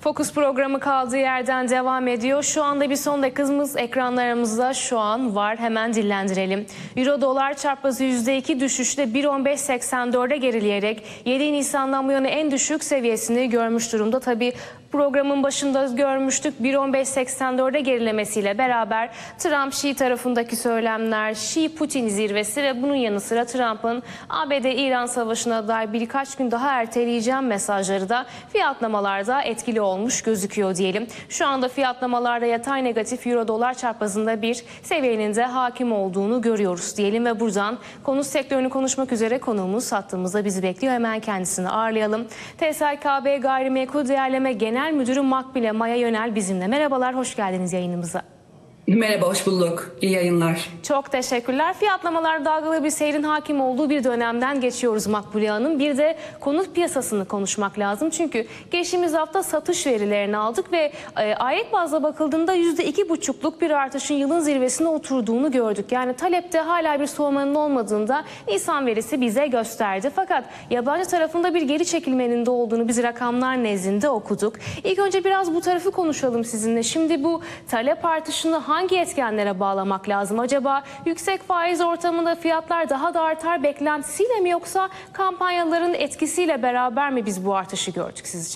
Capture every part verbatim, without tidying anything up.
Fokus programı kaldığı yerden devam ediyor. Şu anda bir son dakikamız ekranlarımızda şu an var. Hemen dillendirelim. Euro dolar çarpması yüzde iki düşüşle bir on beş seksen dörde gerileyerek yedi Nisan'dan bu yana en düşük seviyesini görmüş durumda. Tabii programın başında görmüştük, bir on beş seksen dörde gerilemesiyle beraber Trump-Şii tarafındaki söylemler, Şii-Putin zirvesi ve bunun yanı sıra Trump'ın A B D-İran savaşına dair birkaç gün daha erteleyeceğim mesajları da fiyatlamalarda etkili olmuş gözüküyor diyelim. Şu anda fiyatlamalarda yatay negatif euro dolar çarpazında bir seviyenin de hakim olduğunu görüyoruz diyelim ve buradan konut sektörünü konuşmak üzere konuğumuz hattımızda bizi bekliyor. Hemen kendisini ağırlayalım. T S K B Gayrimenkul Değerleme Genel Müdürü Makbule Maya Yönel bizimle. Merhabalar, hoş geldiniz yayınımıza. Merhaba, hoş bulduk. İyi yayınlar. Çok teşekkürler. Fiyatlamalar dalgalı bir seyrin hakim olduğu bir dönemden geçiyoruz Makbule Hanım. Bir de konut piyasasını konuşmak lazım. Çünkü geçtiğimiz hafta satış verilerini aldık ve e, aylık bazda bakıldığında yüzde iki buçukluk bir artışın yılın zirvesine oturduğunu gördük. Yani talepte hala bir soğumanın olmadığında Nisan verisi bize gösterdi. Fakat yabancı tarafında bir geri çekilmenin de olduğunu biz rakamlar nezdinde okuduk. İlk önce biraz bu tarafı konuşalım sizinle. Şimdi bu talep artışını hangi etkenlere bağlamak lazım? Acaba yüksek faiz ortamında fiyatlar daha da artar beklentisiyle mi, yoksa kampanyaların etkisiyle beraber mi biz bu artışı gördük sizce?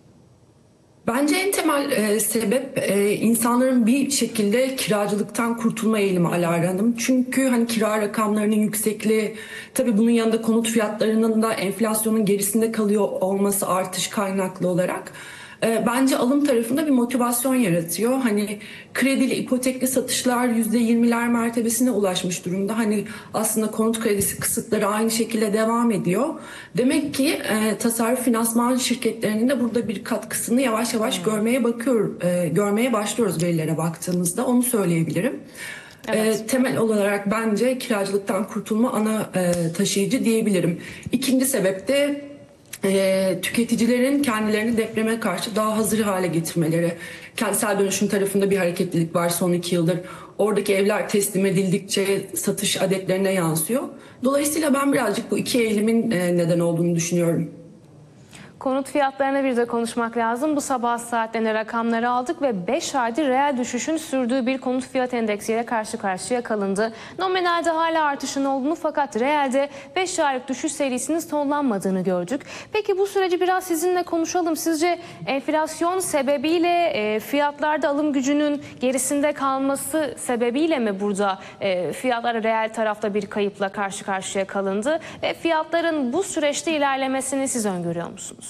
Bence en temel e, sebep e, insanların bir şekilde kiracılıktan kurtulma eğilimi Alara Hanım. Çünkü hani kira rakamlarının yüksekliği, tabii bunun yanında konut fiyatlarının da enflasyonun gerisinde kalıyor olması artış kaynaklı olarak e, bence alım tarafında bir motivasyon yaratıyor. Hani kredili, ipotekli satışlar yüzde yirmiler mertebesine ulaşmış durumda. Hani aslında konut kredisi kısıtları aynı şekilde devam ediyor. Demek ki e, tasarruf finansman şirketlerinin de burada bir katkısını yavaş yavaş hmm. görmeye bakıyor, e, görmeye başlıyoruz verilere baktığımızda. Onu söyleyebilirim. Evet. E, temel olarak bence kiracılıktan kurtulma ana e, taşıyıcı diyebilirim. İkinci sebep de E, tüketicilerin kendilerini depreme karşı daha hazır hale getirmeleri. Kentsel dönüşüm tarafında bir hareketlilik var son iki yıldır. Oradaki evler teslim edildikçe satış adetlerine yansıyor. Dolayısıyla ben birazcık bu iki eğilimin e, neden olduğunu düşünüyorum. Konut fiyatlarına bir de konuşmak lazım. Bu sabah saatlerinde rakamları aldık ve beş aydır reel düşüşün sürdüğü bir konut fiyat endeksiyle karşı karşıya kalındı. Nominalde hala artışın olduğunu, fakat reelde beş aylık düşüş serisinin sonlanmadığını gördük. Peki bu süreci biraz sizinle konuşalım. Sizce enflasyon sebebiyle e, fiyatlarda alım gücünün gerisinde kalması sebebiyle mi burada e, fiyatlara reel tarafta bir kayıpla karşı karşıya kalındı? Ve fiyatların bu süreçte ilerlemesini siz öngörüyor musunuz?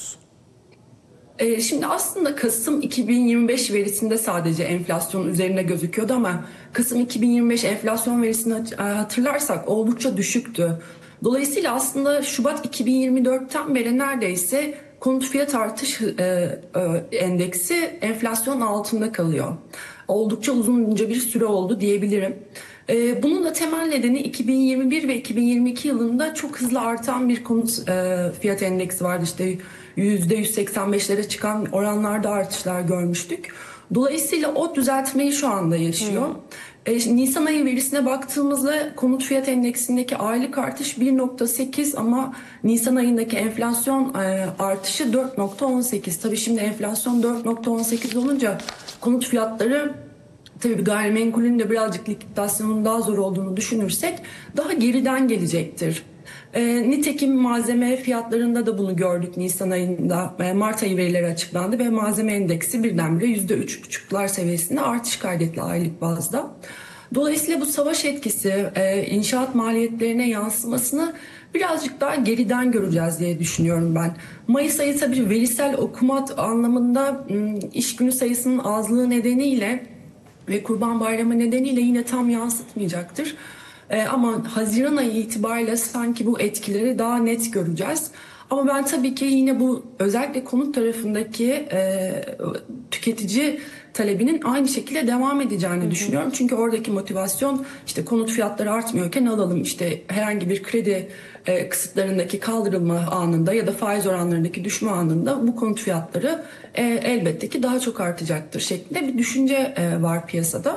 Şimdi aslında Kasım iki bin yirmi beş verisinde sadece enflasyon üzerine gözüküyordu ama Kasım iki bin yirmi beş enflasyon verisini hatırlarsak oldukça düşüktü. Dolayısıyla aslında Şubat iki bin yirmi dörtten beri neredeyse konut fiyat artış endeksi enflasyon altında kalıyor. Oldukça uzunca bir süre oldu diyebilirim. Bunun da temel nedeni iki bin yirmi bir ve iki bin yirmi iki yılında çok hızlı artan bir konut fiyat endeksi vardı. İşte yüzde yüz seksen beşlere çıkan oranlarda artışlar görmüştük. Dolayısıyla o düzeltmeyi şu anda yaşıyor. Hmm. E, Nisan ayı verisine baktığımızda konut fiyat endeksindeki aylık artış bir nokta sekiz ama Nisan ayındaki enflasyon e, artışı dört nokta on sekiz. Tabii şimdi enflasyon dört nokta on sekiz olunca konut fiyatları, tabii gayrimenkulün de birazcık likidasyonun daha zor olduğunu düşünürsek daha geriden gelecektir. E, nitekim malzeme fiyatlarında da bunu gördük Nisan ayında. E, Mart ayı verileri açıklandı ve malzeme endeksi birdenbire yüzde üç buçuklar seviyesinde artış kaydetti aylık bazda. Dolayısıyla bu savaş etkisi e, inşaat maliyetlerine yansımasını birazcık daha geriden göreceğiz diye düşünüyorum ben. Mayıs ayı tabii verisel okuma anlamında iş günü sayısının azlığı nedeniyle ve Kurban Bayramı nedeniyle yine tam yansıtmayacaktır. Ee, ama Haziran ayı itibariyle sanki bu etkileri daha net göreceğiz. Ama ben tabii ki yine bu özellikle konut tarafındaki e, tüketici talebinin aynı şekilde devam edeceğini hı hı. düşünüyorum. Çünkü oradaki motivasyon işte konut fiyatları artmıyorken alalım, işte herhangi bir kredi e, kısıtlarındaki kaldırılma anında ya da faiz oranlarındaki düşme anında bu konut fiyatları e, elbette ki daha çok artacaktır şeklinde bir düşünce e, var piyasada.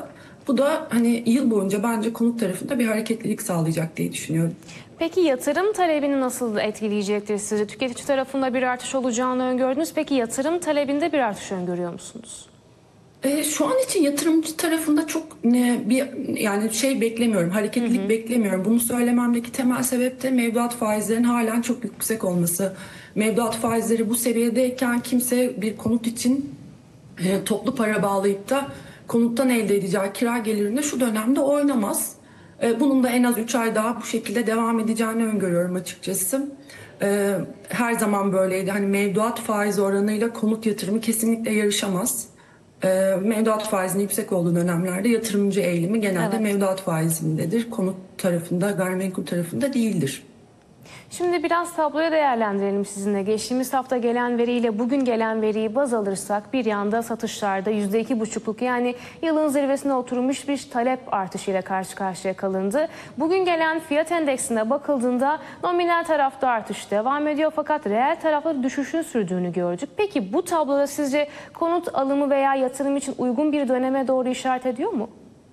Bu da hani yıl boyunca bence konut tarafında bir hareketlilik sağlayacak diye düşünüyorum. Peki yatırım talebini nasıl etkileyecektir sizce? Tüketici tarafında bir artış olacağını öngördünüz. Peki yatırım talebinde bir artış öngörüyor musunuz? E, şu an için yatırımcı tarafında çok ne, bir yani şey beklemiyorum, hareketlilik hı hı. beklemiyorum. Bunu söylememdeki temel sebep de mevduat faizlerinin halen çok yüksek olması. Mevduat faizleri bu seviyedeyken kimse bir konut için e, toplu para bağlayıp da konuttan elde edeceği kira gelirinde şu dönemde oynamaz. E, bunun da en az üç ay daha bu şekilde devam edeceğini öngörüyorum açıkçası. E, her zaman böyleydi. Hani mevduat faiz oranıyla konut yatırımı kesinlikle yarışamaz. E, mevduat faizinin yüksek olduğu dönemlerde yatırımcı eğilimi genelde evet. mevduat faizindedir. Konut tarafında, gayrimenkul tarafında değildir. Şimdi biraz tabloya değerlendirelim sizinle. Geçtiğimiz hafta gelen veriyle bugün gelen veriyi baz alırsak bir yanda satışlarda yüzde iki buçukluk yani yılın zirvesine oturmuş bir talep artışıyla karşı karşıya kalındı. Bugün gelen fiyat endeksine bakıldığında nominal tarafta artış devam ediyor fakat reel tarafta düşüşün sürdüğünü gördük. Peki bu tabloda sizce konut alımı veya yatırım için uygun bir döneme doğru işaret ediyor mu?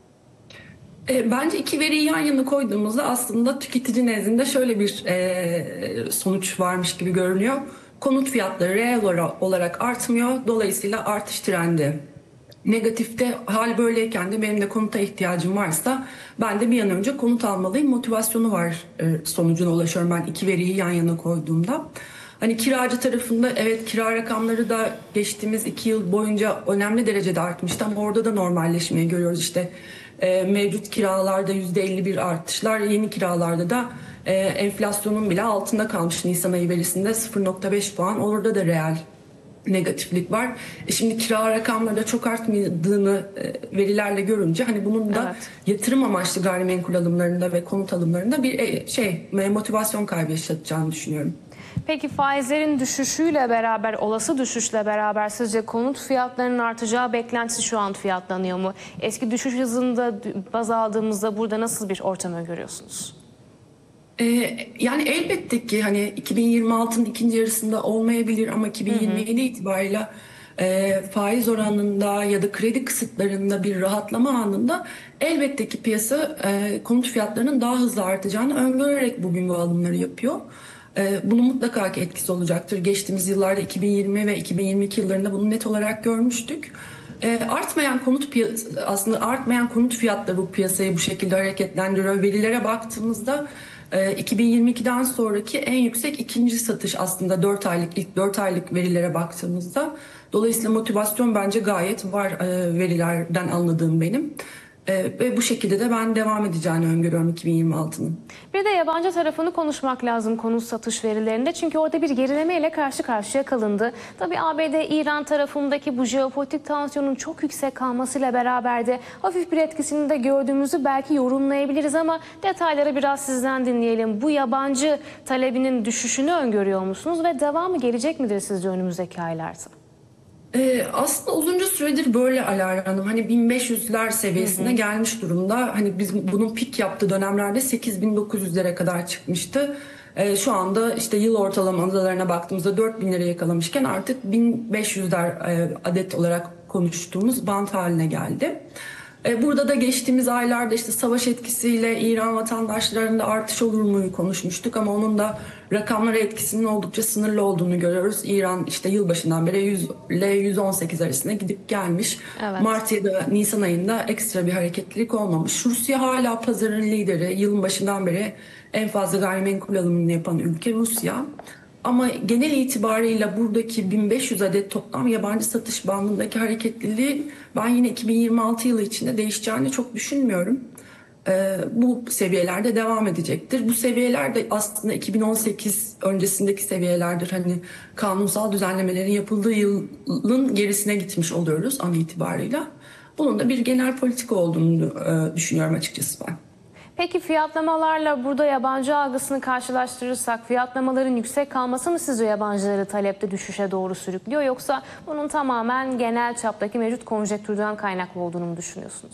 Bence iki veriyi yan yana koyduğumuzda aslında tüketici nezdinde şöyle bir e, sonuç varmış gibi görünüyor. Konut fiyatları reel olarak artmıyor. Dolayısıyla artış trendi negatifte. Hal böyleyken de benim de konuta ihtiyacım varsa ben de bir an önce konut almalıyım. Motivasyonu var e, sonucuna ulaşıyorum ben iki veriyi yan yana koyduğumda. Hani kiracı tarafında evet kira rakamları da geçtiğimiz iki yıl boyunca önemli derecede artmıştı ama orada da normalleşmeyi görüyoruz işte. E, mevcut kiralarda yüzde elli bir artışlar, yeni kiralarda da e, enflasyonun bile altında kalmış Nisan ayı verisinde sıfır nokta beş puan. Orada da reel negatiflik var. E şimdi kira rakamları da çok artmadığını e, verilerle görünce hani bunun da evet. yatırım amaçlı gayrimenkul alımlarında ve konut alımlarında bir e, şey motivasyon kaybı yaşatacağını düşünüyorum. Peki faizlerin düşüşüyle beraber, olası düşüşle beraber sizce konut fiyatlarının artacağı beklentisi şu an fiyatlanıyor mu? Eski düşüş hızında baz aldığımızda burada nasıl bir ortam görüyorsunuz? Ee, yani elbette ki hani iki bin yirmi altının ikinci yarısında olmayabilir ama iki bin yirmi yedi hı hı. itibarıyla e, faiz oranında ya da kredi kısıtlarında bir rahatlama anında elbette ki piyasa e, konut fiyatlarının daha hızlı artacağını öngörerek bugün bu alımları yapıyor. Bunun mutlaka ki etkisi olacaktır. Geçtiğimiz yıllarda iki bin yirmi ve iki bin yirmi iki yıllarında bunu net olarak görmüştük. Artmayan konut piyasası, aslında artmayan konut fiyatları bu piyasayı bu şekilde hareketlendiriyor. Verilere baktığımızda iki bin yirmi ikiden sonraki en yüksek ikinci satış aslında dört aylık ilk dört aylık verilere baktığımızda. Dolayısıyla motivasyon bence gayet var verilerden anladığım benim. Ee, ve bu şekilde de ben devam edeceğini öngörüyorum iki bin yirmi altının. Bir de yabancı tarafını konuşmak lazım konut satış verilerinde. Çünkü orada bir gerileme ile karşı karşıya kalındı. Tabii A B D-İran tarafındaki bu jeopolitik tansiyonun çok yüksek kalmasıyla beraber de hafif bir etkisini de gördüğümüzü belki yorumlayabiliriz ama detayları biraz sizden dinleyelim. Bu yabancı talebinin düşüşünü öngörüyor musunuz ve devamı gelecek midir sizce önümüzdeki aylarda? Ee, aslında uzunca süredir böyle Alara Hanım hani bin beş yüzler seviyesine hı hı. gelmiş durumda. Hani biz bunun pik yaptığı dönemlerde sekiz bin dokuz yüzlere kadar çıkmıştı. Ee, şu anda işte yıl ortalamalarına baktığımızda dört bin liraya yakalamışken artık bin beş yüzler e, adet olarak konuştuğumuz band haline geldi. Burada da geçtiğimiz aylarda işte savaş etkisiyle İran vatandaşlarında artış olur mu konuşmuştuk ama onun da rakamlara etkisinin oldukça sınırlı olduğunu görüyoruz. İran işte yılbaşından beri yüz ile yüz on sekiz arasında gidip gelmiş. Evet. Mart ya da Nisan ayında ekstra bir hareketlilik olmamış. Rusya hala pazarın lideri. Yılın başından beri en fazla gayrimenkul alımını yapan ülke Rusya. Ama genel itibarıyla buradaki bin beş yüz adet toplam yabancı satış bandındaki hareketliliği ben yine iki bin yirmi altı yılı içinde değişeceğini çok düşünmüyorum. Ee, bu seviyelerde devam edecektir. Bu seviyeler de aslında iki bin on sekiz öncesindeki seviyelerdir. Hani kanunsal düzenlemelerin yapıldığı yılın gerisine gitmiş oluyoruz an itibarıyla. Bunun da bir genel politika olduğunu e, düşünüyorum açıkçası ben. Peki fiyatlamalarla burada yabancı algısını karşılaştırırsak fiyatlamaların yüksek kalması mı sizce yabancıları talepte düşüşe doğru sürüklüyor yoksa bunun tamamen genel çaptaki mevcut konjektürden kaynaklı olduğunu mu düşünüyorsunuz?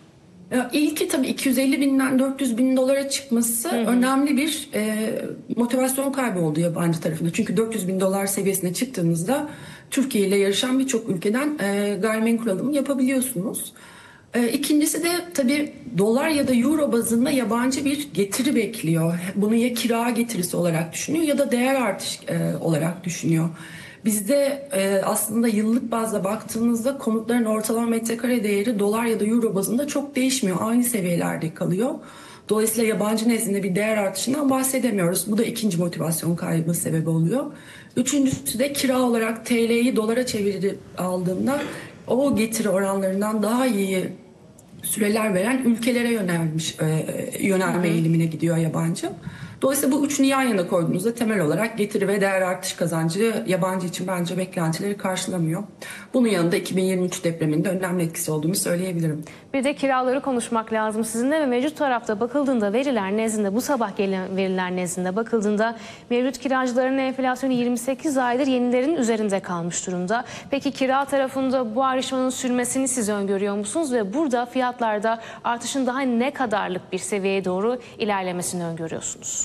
İlki tabii iki yüz elli binden dört yüz bin dolara çıkması hı hı. önemli bir e, motivasyon kaybı oldu yabancı tarafında. Çünkü dört yüz bin dolar seviyesine çıktığınızda Türkiye ile yarışan birçok ülkeden e, gayrimenkul alımı yapabiliyorsunuz. Ee, İkincisi de tabii dolar ya da euro bazında yabancı bir getiri bekliyor. Bunu ya kira getirisi olarak düşünüyor ya da değer artış e, olarak düşünüyor. Bizde e, aslında yıllık bazda baktığımızda konutların ortalama metrekare değeri dolar ya da euro bazında çok değişmiyor. Aynı seviyelerde kalıyor. Dolayısıyla yabancı nezdinde bir değer artışından bahsedemiyoruz. Bu da ikinci motivasyon kaybı sebebi oluyor. Üçüncüsü de kira olarak T L'yi dolara çevirip aldığında o getiri oranlarından daha iyi süreler veren ülkelere yönelmiş e, yönelme eğilimine gidiyor yabancı. Dolayısıyla bu üçünü yan yana koyduğumuzda temel olarak getiri ve değer artış kazancı yabancı için bence beklentileri karşılamıyor. Bunun yanında iki bin yirmi üç depreminde önemli etkisi olduğunu söyleyebilirim. Bir de kiraları konuşmak lazım sizinle ve mevcut tarafta bakıldığında veriler nezdinde, bu sabah gelen veriler nezdinde bakıldığında mevcut kiracıların enflasyonu yirmi sekiz aydır yenilerin üzerinde kalmış durumda. Peki kira tarafında bu ayrışmanın sürmesini siz öngörüyor musunuz ve burada fiyatlarda artışın daha ne kadarlık bir seviyeye doğru ilerlemesini öngörüyorsunuz?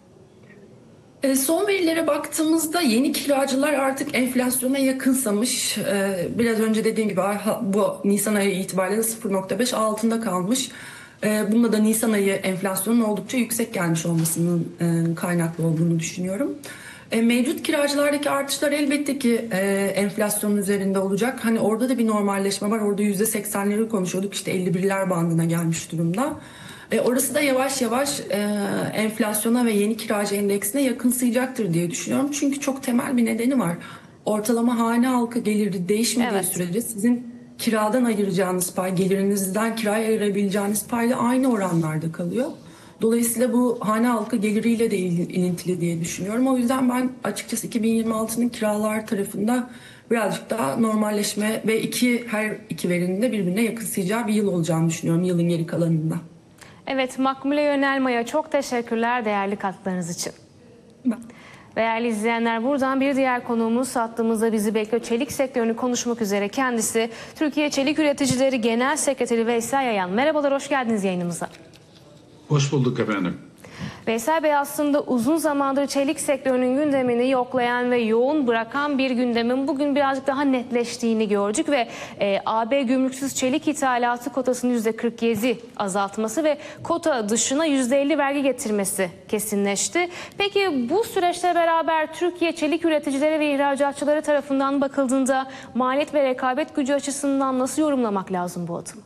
Son verilere baktığımızda yeni kiracılar artık enflasyona yakınsamış. Biraz önce dediğim gibi bu Nisan ayı itibariyle sıfır nokta beş altında kalmış. Bunda da Nisan ayı enflasyonun oldukça yüksek gelmiş olmasının kaynaklı olduğunu düşünüyorum. Mevcut kiracılardaki artışlar elbette ki enflasyonun üzerinde olacak. Hani orada da bir normalleşme var. Orada yüzde seksenleri konuşuyorduk. İşte elli birler bandına gelmiş durumda. E, orası da yavaş yavaş e, enflasyona ve yeni kiracı endeksine yakınsayacaktır diye düşünüyorum. Çünkü çok temel bir nedeni var. Ortalama hane halkı geliri değişmediği Evet. sürece sizin kiradan ayıracağınız pay, gelirinizden kiraya ayırabileceğiniz payla aynı oranlarda kalıyor. Dolayısıyla bu hane halkı geliriyle de ilintili diye düşünüyorum. O yüzden ben açıkçası iki bin yirmi altının kiralar tarafında birazcık daha normalleşme ve iki her iki verinin de birbirine yakınsayacağı bir yıl olacağını düşünüyorum yılın geri kalanında. Evet, Makbule Yönelmay'a çok teşekkürler değerli katkılarınız için. Ben. Değerli izleyenler, buradan bir diğer konuğumuz sattığımızda bizi bekliyor. Çelik sektörünü konuşmak üzere kendisi Türkiye Çelik Üreticileri Genel Sekreteri Veysel Yayan. Merhabalar, hoş geldiniz yayınımıza. Hoş bulduk efendim. Veysel Bey, aslında uzun zamandır çelik sektörünün gündemini yoklayan ve yoğun bırakan bir gündemin bugün birazcık daha netleştiğini gördük ve e, A B gümrüksüz çelik ithalatı kotasını yüzde kırk yedi azaltması ve kota dışına yüzde elli vergi getirmesi kesinleşti. Peki bu süreçle beraber Türkiye Çelik Üreticileri ve İhracatçıları tarafından bakıldığında maliyet ve rekabet gücü açısından nasıl yorumlamak lazım bu adımı?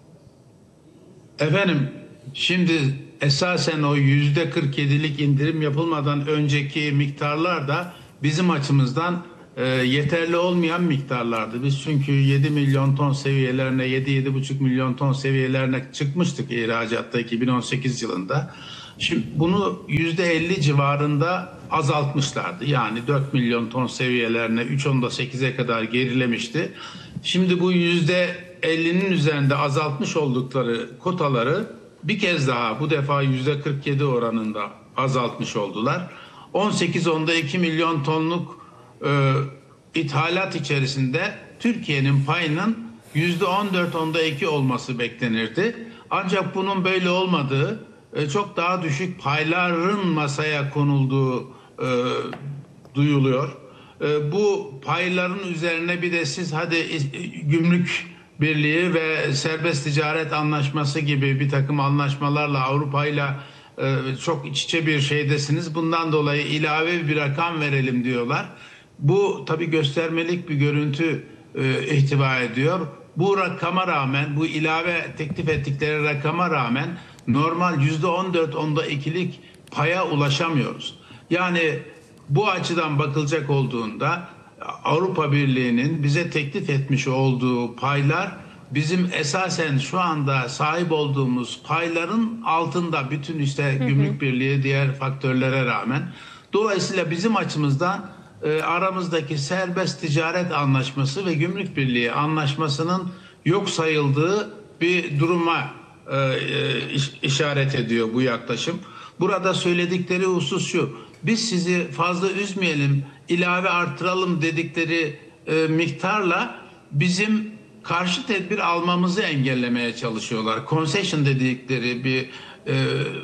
Efendim şimdi esasen o yüzde kırk yedilik indirim yapılmadan önceki miktarlar da bizim açımızdan e, yeterli olmayan miktarlardı. Biz çünkü yedi milyon ton seviyelerine, yedi yedi buçuk milyon ton seviyelerine çıkmıştık ihracatta iki bin on sekiz yılında. Şimdi bunu yüzde elli civarında azaltmışlardı. Yani dört milyon ton seviyelerine üç nokta sekize kadar gerilemişti. Şimdi bu yüzde ellinin üzerinde azaltmış oldukları kotaları bir kez daha bu defa yüzde kırk yedi oranında azaltmış oldular. on sekiz nokta iki milyon tonluk e, ithalat içerisinde Türkiye'nin payının yüzde on dört nokta iki olması beklenirdi. Ancak bunun böyle olmadığı, e, çok daha düşük payların masaya konulduğu e, duyuluyor. E, bu payların üzerine bir de siz hadi e, gümrük Birliği ve serbest ticaret anlaşması gibi bir takım anlaşmalarla Avrupa ile çok iç içe bir şeydesiniz. Bundan dolayı ilave bir rakam verelim diyorlar. Bu tabii göstermelik bir görüntü e, ihtiva ediyor. Bu rakama rağmen, bu ilave teklif ettikleri rakama rağmen normal yüzde on dört nokta ikilik paya ulaşamıyoruz. Yani bu açıdan bakılacak olduğunda Avrupa Birliği'nin bize teklif etmiş olduğu paylar bizim esasen şu anda sahip olduğumuz payların altında, bütün işte Gümrük Birliği diğer faktörlere rağmen. Dolayısıyla bizim açımızdan e, aramızdaki serbest ticaret anlaşması ve Gümrük Birliği anlaşmasının yok sayıldığı bir duruma e, e, iş, işaret ediyor bu yaklaşım. Burada söyledikleri husus şu: biz sizi fazla üzmeyelim, ilave artıralım dedikleri e, miktarla bizim karşı tedbir almamızı engellemeye çalışıyorlar. Concession dedikleri bir e,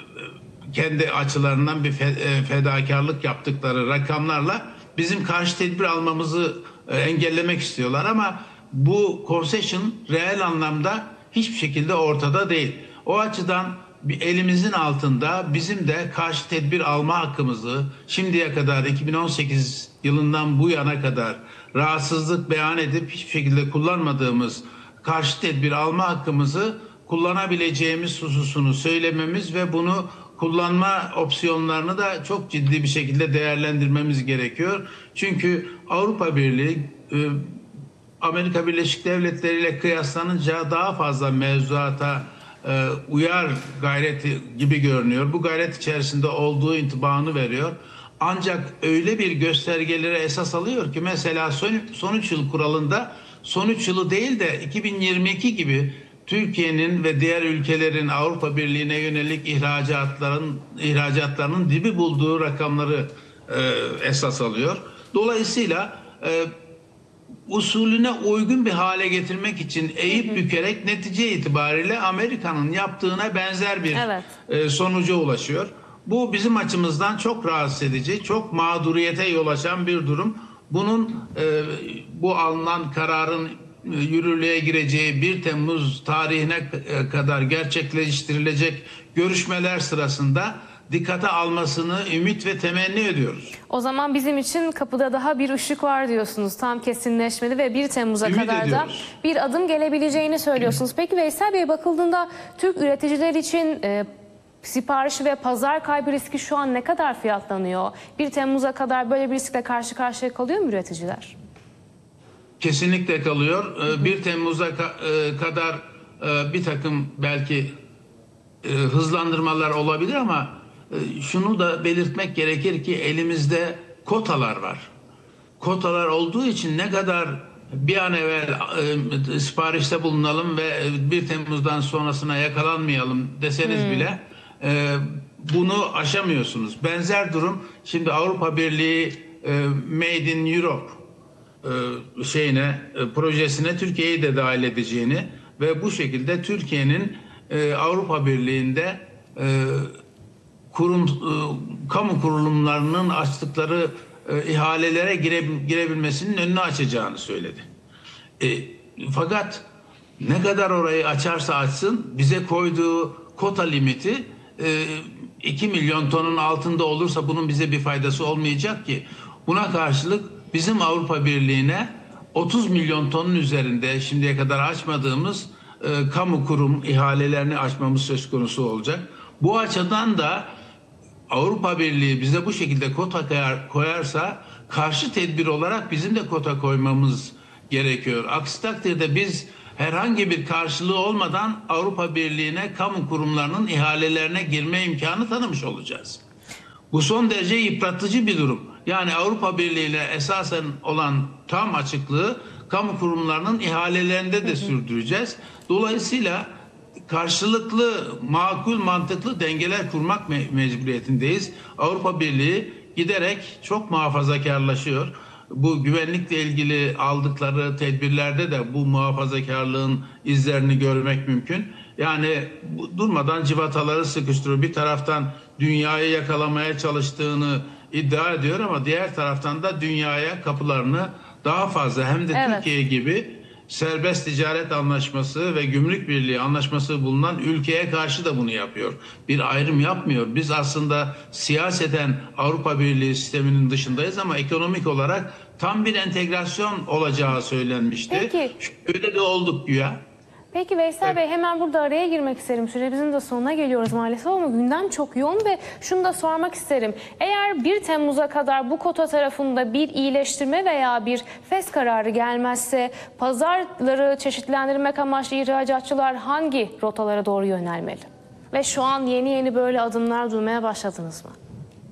kendi açılarından bir fe, e, fedakarlık yaptıkları rakamlarla bizim karşı tedbir almamızı e, engellemek istiyorlar. Ama bu concession reel anlamda hiçbir şekilde ortada değil. O açıdan bir elimizin altında bizim de karşı tedbir alma hakkımızı şimdiye kadar iki bin on sekiz yılından bu yana kadar rahatsızlık beyan edip hiçbir şekilde kullanmadığımız karşı tedbir alma hakkımızı kullanabileceğimiz hususunu söylememiz ve bunu kullanma opsiyonlarını da çok ciddi bir şekilde değerlendirmemiz gerekiyor. Çünkü Avrupa Birliği Amerika Birleşik Devletleri ile kıyaslanınca daha fazla mevzuata e, uyar gayreti gibi görünüyor. Bu gayret içerisinde olduğu intibanı veriyor. Ancak öyle bir göstergelere esas alıyor ki mesela son, son üç yıl kuralında son üç yılı değil de iki bin yirmi iki gibi Türkiye'nin ve diğer ülkelerin Avrupa Birliği'ne yönelik ihracatların ihracatlarının dibi bulduğu rakamları e, esas alıyor. Dolayısıyla e, usulüne uygun bir hale getirmek için eğip bükerek netice itibariyle Amerika'nın yaptığına benzer bir Evet. e, sonuca ulaşıyor. Bu bizim açımızdan çok rahatsız edici, çok mağduriyete yol açan bir durum. Bunun e, bu alınan kararın e, yürürlüğe gireceği bir Temmuz tarihine e, kadar gerçekleştirilecek görüşmeler sırasında dikkate almasını ümit ve temenni ediyoruz. O zaman bizim için kapıda daha bir ışık var diyorsunuz. Tam kesinleşmedi ve bir Temmuz'a Ümit kadar ediyoruz. da bir adım gelebileceğini söylüyorsunuz. Peki Veysel Bey, bakıldığında Türk üreticiler için e, sipariş ve pazar kaybı riski şu an ne kadar fiyatlanıyor? bir Temmuz'a kadar böyle bir riskle karşı karşıya kalıyor mu üreticiler? Kesinlikle kalıyor. bir Temmuz'a kadar bir takım belki hızlandırmalar olabilir ama şunu da belirtmek gerekir ki elimizde kotalar var. Kotalar olduğu için ne kadar bir an evvel e, siparişte bulunalım ve bir Temmuz'dan sonrasına yakalanmayalım deseniz hmm. bile e, bunu aşamıyorsunuz. Benzer durum şimdi Avrupa Birliği e, Made in Europe e, şeyine e, projesine Türkiye'yi de dahil edeceğini ve bu şekilde Türkiye'nin e, Avrupa Birliği'nde e, kurum e, kamu kurulumlarının açtıkları e, ihalelere gire, girebilmesinin önünü açacağını söyledi. E, fakat ne kadar orayı açarsa açsın bize koyduğu kota limiti e, iki milyon tonun altında olursa bunun bize bir faydası olmayacak ki. Buna karşılık bizim Avrupa Birliği'ne otuz milyon tonun üzerinde şimdiye kadar açmadığımız e, kamu kurum ihalelerini açmamız söz konusu olacak. Bu açıdan da Avrupa Birliği bize bu şekilde kota koyarsa karşı tedbir olarak bizim de kota koymamız gerekiyor. Aksi takdirde biz herhangi bir karşılığı olmadan Avrupa Birliği'ne kamu kurumlarının ihalelerine girme imkanı tanımış olacağız. Bu son derece yıpratıcı bir durum. Yani Avrupa Birliği ile esasen olan tam açıklığı kamu kurumlarının ihalelerinde de sürdüreceğiz. Dolayısıyla karşılıklı, makul, mantıklı dengeler kurmak me- mecburiyetindeyiz. Avrupa Birliği giderek çok muhafazakarlaşıyor. Bu güvenlikle ilgili aldıkları tedbirlerde de bu muhafazakarlığın izlerini görmek mümkün. Yani bu, durmadan civataları sıkıştırıyor. Bir taraftan dünyayı yakalamaya çalıştığını iddia ediyor ama diğer taraftan da dünyaya kapılarını daha fazla hem de evet. Türkiye gibi serbest ticaret anlaşması ve gümrük birliği anlaşması bulunan ülkeye karşı da bunu yapıyor. Bir ayrım yapmıyor. Biz aslında siyaseten Avrupa Birliği sisteminin dışındayız ama ekonomik olarak tam bir entegrasyon olacağı söylenmişti. Peki. Öyle de olduk güya. Peki Veysel evet. Bey, hemen burada araya girmek isterim. Süremizin de sonuna geliyoruz maalesef ama gündem çok yoğun ve şunu da sormak isterim. Eğer bir Temmuz'a kadar bu kota tarafında bir iyileştirme veya bir fes kararı gelmezse pazarları çeşitlendirmek amaçlı ihracatçılar hangi rotalara doğru yönelmeli? Ve şu an yeni yeni böyle adımlar duymaya başladınız mı?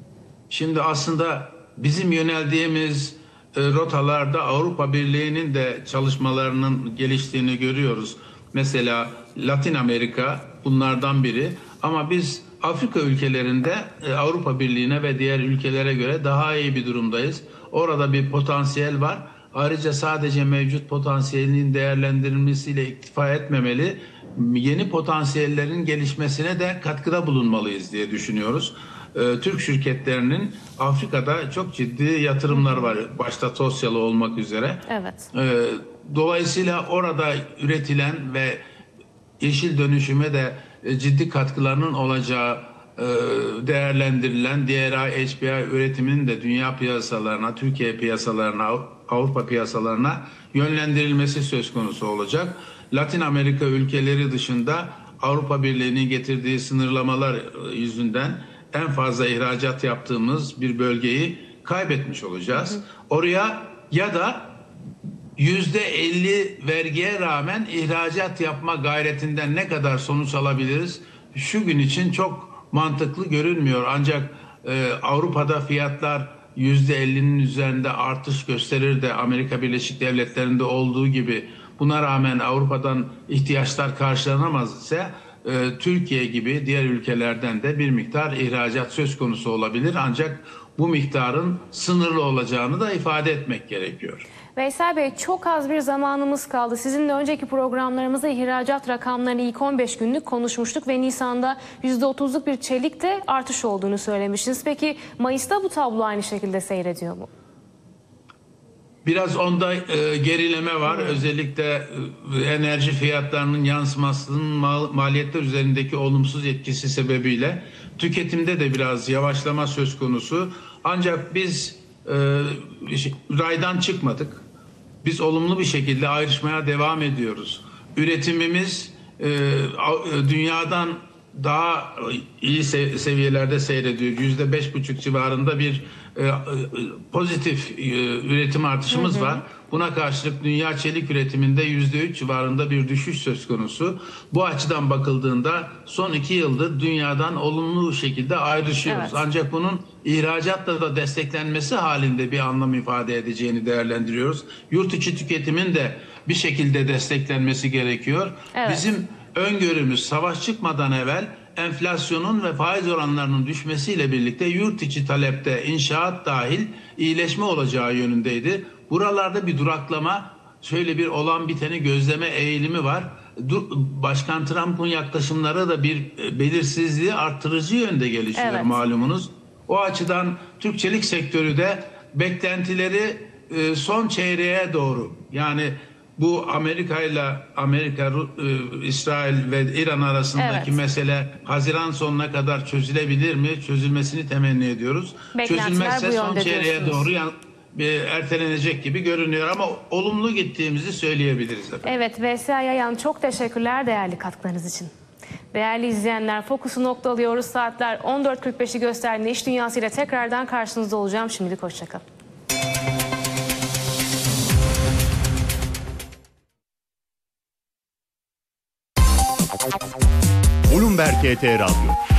Şimdi aslında bizim yöneldiğimiz e, rotalarda Avrupa Birliği'nin de çalışmalarının geliştiğini görüyoruz. Mesela Latin Amerika bunlardan biri ama biz Afrika ülkelerinde e, Avrupa Birliği'ne ve diğer ülkelere göre daha iyi bir durumdayız. Orada bir potansiyel var. Ayrıca sadece mevcut potansiyelinin değerlendirilmesiyle iktifa etmemeli, yeni potansiyellerin gelişmesine de katkıda bulunmalıyız diye düşünüyoruz. E, Türk şirketlerinin Afrika'da çok ciddi yatırımlar var, başta Tosyalı olmak üzere. Evet. E, Dolayısıyla orada üretilen ve yeşil dönüşüme de e, ciddi katkılarının olacağı e, değerlendirilen D R I H B I üretiminin de dünya piyasalarına, Türkiye piyasalarına, Avrupa piyasalarına yönlendirilmesi söz konusu olacak. Latin Amerika ülkeleri dışında Avrupa Birliği'nin getirdiği sınırlamalar yüzünden en fazla ihracat yaptığımız bir bölgeyi kaybetmiş olacağız. Hı hı. Oraya ya da yüzde elli vergiye rağmen ihracat yapma gayretinden ne kadar sonuç alabiliriz? Şu gün için çok mantıklı görünmüyor. Ancak e, Avrupa'da fiyatlar yüzde ellinin üzerinde artış gösterir de Amerika Birleşik Devletleri'nde olduğu gibi buna rağmen Avrupa'dan ihtiyaçlar karşılanamaz ise e, Türkiye gibi diğer ülkelerden de bir miktar ihracat söz konusu olabilir. Ancak bu miktarın sınırlı olacağını da ifade etmek gerekiyor. Veysel Bey, çok az bir zamanımız kaldı. Sizinle önceki programlarımızda ihracat rakamlarını ilk on beş günlük konuşmuştuk ve Nisan'da yüzde otuzluk bir çelikte artış olduğunu söylemiştiniz. Peki Mayıs'ta bu tablo aynı şekilde seyrediyor mu? Biraz onda e, gerileme var. Evet. Özellikle e, enerji fiyatlarının yansımasının mal, maliyetler üzerindeki olumsuz etkisi sebebiyle tüketimde de biraz yavaşlama söz konusu. Ancak biz e, raydan çıkmadık. Biz olumlu bir şekilde ayrışmaya devam ediyoruz. Üretimimiz e, dünyadan daha iyi seviyelerde seyrediyor. Yüzde beş buçuk civarında bir e, pozitif e, üretim artışımız hı hı. var. Buna karşılık dünya çelik üretiminde yüzde üç civarında bir düşüş söz konusu. Bu açıdan bakıldığında son iki yıldır dünyadan olumlu şekilde ayrışıyoruz. Evet. Ancak bunun ihracatla da desteklenmesi halinde bir anlam ifade edeceğini değerlendiriyoruz. Yurt içi tüketimin de bir şekilde desteklenmesi gerekiyor. Evet. Bizim öngörümüz savaş çıkmadan evvel enflasyonun ve faiz oranlarının düşmesiyle birlikte yurt içi talepte inşaat dahil iyileşme olacağı yönündeydi. Buralarda bir duraklama, şöyle bir olan biteni gözleme eğilimi var. Başkan Trump'ın yaklaşımları da bir belirsizliği arttırıcı yönde gelişiyor, evet. Malumunuz. O açıdan Türk çelik sektörü de beklentileri son çeyreğe doğru, yani bu Amerika ile Amerika, İsrail ve İran arasındaki evet. mesele Haziran sonuna kadar çözülebilir mi? Çözülmesini temenni ediyoruz. Çözülmezse son çeyreğe doğru yan, ertelenecek gibi görünüyor ama olumlu gittiğimizi söyleyebiliriz efendim. Evet, Veysel Yayan, çok teşekkürler değerli katkılarınız için. Değerli izleyenler, Fokus'u noktalıyoruz. Saatler on dört kırk beşi gösterdiğinde İş Dünyası ile tekrardan karşınızda olacağım. Şimdilik hoşçakalın. Bloomberg T R Radyo.